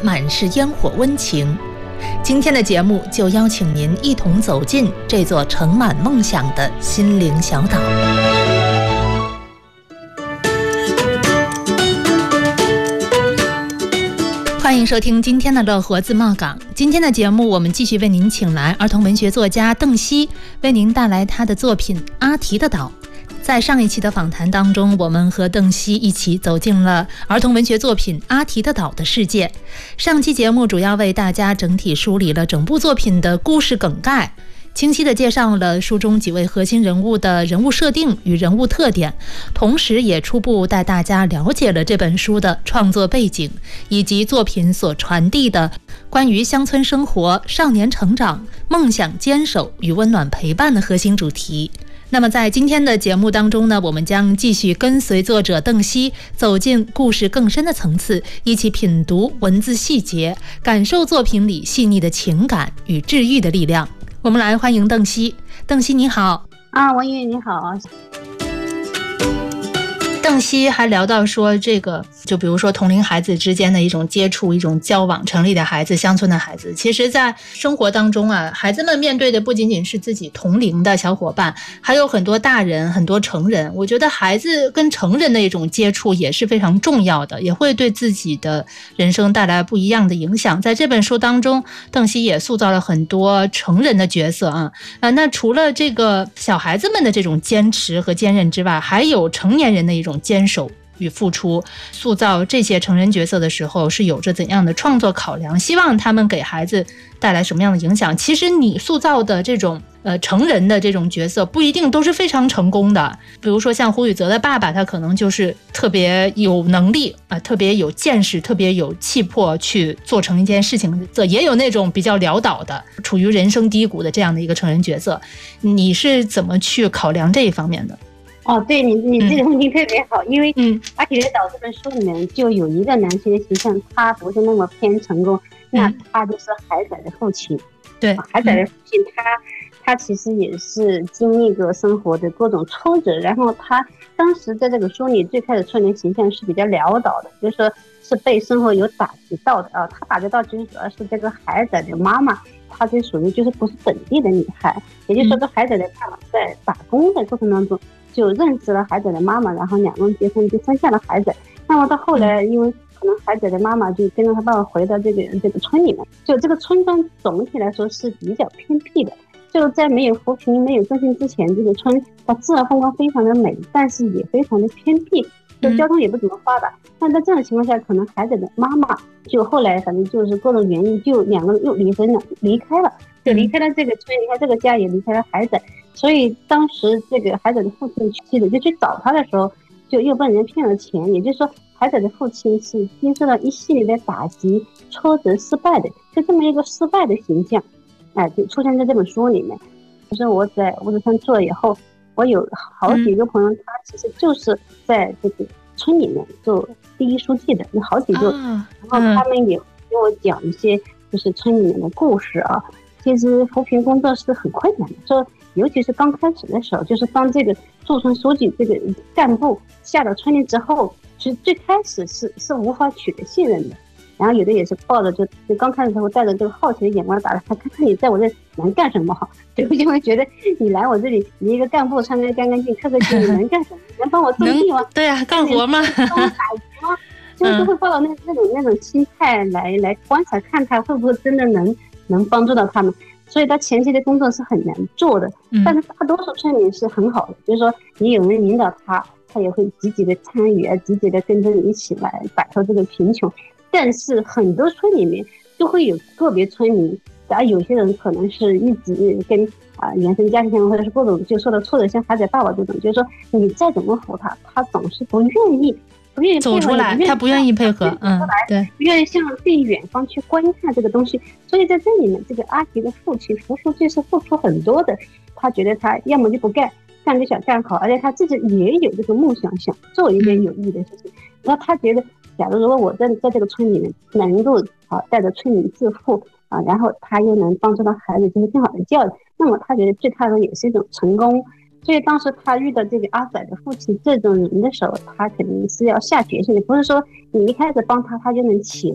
满是烟火温情。今天的节目就邀请您一同走进这座盛满梦想的心灵小岛。欢迎收听今天的乐活自贸港。今天的节目我们继续为您请来儿童文学作家邓希，为您带来他的作品《阿提的岛》。在上一期的访谈当中，我们和邓希一起走进了儿童文学作品《阿提的岛》的世界。上期节目主要为大家整体梳理了整部作品的故事梗概，清晰地介绍了书中几位核心人物的人物设定与人物特点，同时也初步带大家了解了这本书的创作背景，以及作品所传递的关于乡村生活、少年成长、梦想坚守与温暖陪伴的核心主题。那么在今天的节目当中呢，我们将继续跟随作者邓希走进故事更深的层次，一起品读文字细节，感受作品里细腻的情感与治愈的力量。我们来欢迎邓希。邓希你好。 王云你好。 邓希还聊到说，这个就比如说同龄孩子之间的一种接触、一种交往，城里的孩子、乡村的孩子，其实在生活当中啊，孩子们面对的不仅仅是自己同龄的小伙伴，还有很多大人、很多成人。我觉得孩子跟成人的一种接触也是非常重要的，也会对自己的人生带来不一样的影响。在这本书当中，邓希也塑造了很多成人的角色啊。那除了这个小孩子们的这种坚持和坚韧之外，还有成年人的一种坚守与付出。塑造这些成人角色的时候是有着怎样的创作考量，希望他们给孩子带来什么样的影响。其实你塑造的这种成人的这种角色不一定都是非常成功的，比如说像胡宇泽的爸爸，他可能就是特别有能力特别有见识，特别有气魄去做成一件事情，也有那种比较潦倒的处于人生低谷的这样的一个成人角色。你是怎么去考量这一方面的？ 对，你这个问题特别好，因为《阿提的岛》这本书里面就有一个男性的形象，他不是那么偏成功，那他就是海仔的父亲。 对， 海仔的父亲他其实也是经历过生活的各种挫折，然后他当时在这个书里最开始出现形象是比较潦倒的，就是说是被生活有打击到的啊。他打击到其实主要是这个海仔的妈妈，她就属于就是不是本地的女孩，也就是说这海仔的爸爸在打工的过程当中就认识了海仔的妈妈，然后两个人结婚就生下了海仔。那么到后来因为可能海仔的妈妈就跟着他爸爸回到这个村里面，就这个村庄总体来说是比较偏僻的，就在没有扶贫没有振兴之前，这个村它自然风光非常的美，但是也非常的偏僻，就交通也不怎么发达。那在这种情况下，可能海仔的妈妈就后来反正就是各种原因，就两个人又离婚了，离开了这个村，离开这个家，也离开了海仔。所以当时这个海仔的父亲就去找他的时候，就又被人骗了钱，也就是说海仔的父亲是经受了一系列的打击、挫折、失败的，就这么一个失败的形象就出现在这本书里面。就是我在五指山做以后，我有好几个朋友，他其实就是在这个村里面做第一书记的，有好几个，然后他们也给我讲一些就是村里面的故事啊。其实扶贫工作是很困难的，说尤其是刚开始的时候，就是当这个驻村书记这个干部下到村里之后，其实最开始是无法取得信任的。然后有的也是抱着就刚开始的时候带着这个好奇的眼光打的，看看你在我这能干什么好，就会觉得你来我这里，你一个干部穿得干干净客客气，你能干什么？能帮我种地吗？ 对啊，干活吗？ 帮我打鱼吗？就会抱着那种心态来观察，看他会不会真的能帮助到他们。所以他前期的工作是很难做的，但是大多数村民是很好的，就是说你有人引导他也会积极的参与积极的跟着你一起来摆脱这个贫穷。但是很多村里面就会有个别村民，有些人可能是一直跟原生家庭或者是各种就受到挫折，像海仔爸爸这种，就是说你再怎么扶他总是不愿意走出来，他不愿意配合，对， 不愿意向最远方去观看这个东西。所以在这里面，这个阿提的父亲扶书记是付出很多的，他觉得他要么就不干就想干好，而且他自己也有这个梦想，想做一件有意义的事情。那他觉得，假如果我在这个村里面能够带着村民致富然后他又能帮助到孩子进行更好的教育，那么他觉得对他也是一种成功。所以当时他遇到这个阿仔的父亲这种人的时候，他肯定是要下决心的，不是说你一开始帮他就能起